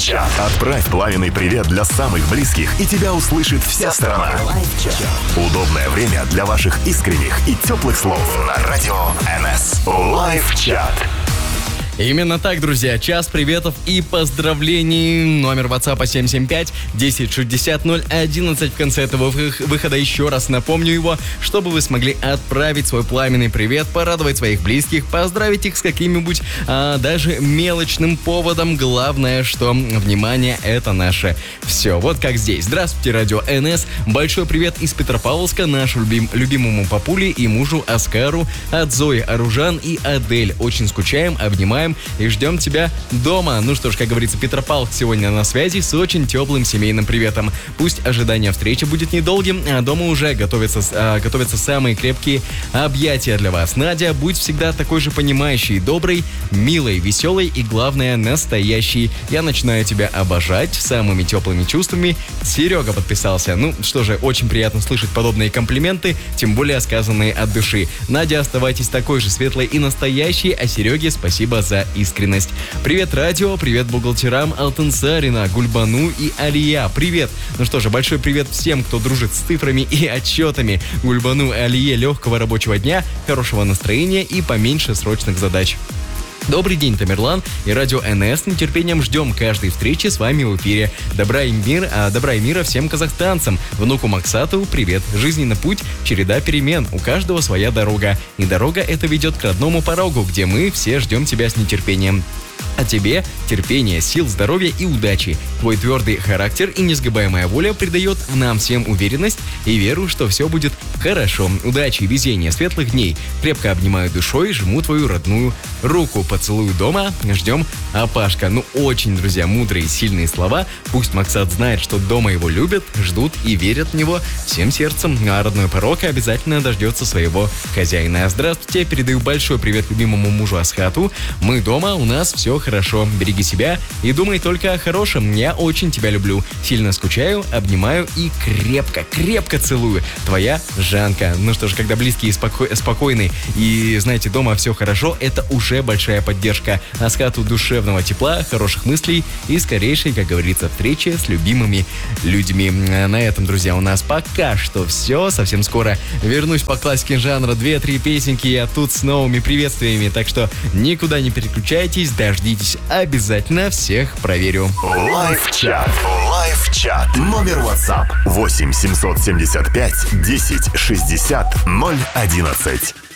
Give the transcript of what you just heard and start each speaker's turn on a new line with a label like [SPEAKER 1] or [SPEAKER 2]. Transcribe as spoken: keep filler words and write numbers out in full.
[SPEAKER 1] Лайв-чат. Отправь пламенный привет для самых близких, и тебя услышит вся страна. Удобное время для ваших искренних и теплых слов на радио эн эс. Лайв-чат.
[SPEAKER 2] Именно так, друзья. Час приветов и поздравлений. Номер WhatsApp семь семь пять десять шестьдесят ноль одиннадцать. В конце этого выхода еще раз напомню его, чтобы вы смогли отправить свой пламенный привет, порадовать своих близких, поздравить их с каким-нибудь а, даже мелочным поводом. Главное, что внимание — это наше все. Вот как здесь. Здравствуйте, радио эн эс. Большой привет из Петропавловска нашему любим, любимому папуле и мужу Оскару от Зои, Аружан и Адель. Очень скучаем, обнимаем и ждем тебя дома. Ну что ж, как говорится, Петропавловск сегодня на связи с очень теплым семейным приветом. Пусть ожидание встречи будет недолгим, а дома уже готовятся, а, готовятся самые крепкие объятия для вас. Надя, будь всегда такой же понимающей, доброй, милой, веселой и, главное, настоящей. Я начинаю тебя обожать самыми теплыми чувствами. Серега подписался. Ну что же, очень приятно слышать подобные комплименты, тем более сказанные от души. Надя, оставайтесь такой же светлой и настоящей, а Сереге спасибо за за искренность. Привет, радио, привет бухгалтерам Алтынсарина, Гульбану и Алия. Привет! Ну что же, большой привет всем, кто дружит с цифрами и отчетами. Гульбану и Алие легкого рабочего дня, хорошего настроения и поменьше срочных задач. Добрый день, Тамерлан и радио эн эс. С нетерпением ждем каждой встречи с вами в эфире. Добра и, мир, а, добра и мира всем казахстанцам. Внуку Максату привет. Жизненный путь — череда перемен. У каждого своя дорога. И дорога эта ведет к родному порогу, где мы все ждем тебя с нетерпением. А тебе терпения, сил, здоровья и удачи. Твой твердый характер и несгибаемая воля придает нам всем уверенность и веру, что все будет хорошо. Удачи, везения, светлых дней. Крепко обнимаю душой, жму твою родную руку. Поцелую дома, ждем Апашка. Ну, очень, друзья, мудрые, сильные слова. Пусть Максат знает, что дома его любят, ждут и верят в него всем сердцем. А родной порог обязательно дождется своего хозяина. Здравствуйте, передаю большой привет любимому мужу Асхату. Мы дома, у нас все хорошо. Береги себя и думай только о хорошем. Я очень тебя люблю. Сильно скучаю, обнимаю и крепко, крепко целую. Твоя Жанка. Ну что ж, когда близкие споко- спокойны и, знаете, дома все хорошо, это уже большая поддержка. Асхату душевного тепла, хороших мыслей и скорейшей, как говорится, встречи с любимыми людьми. На этом, друзья, у нас пока что все. Совсем скоро вернусь по классике жанра. Две-три песенки, я тут с новыми приветствиями. Так что никуда не переключайтесь, дождитесь. Обязательно всех проверю.
[SPEAKER 1] Лайв-чат. Лайв-чат. Номер WhatsApp восемь семьсот семьдесят пять десять шестьдесят ноль одиннадцать.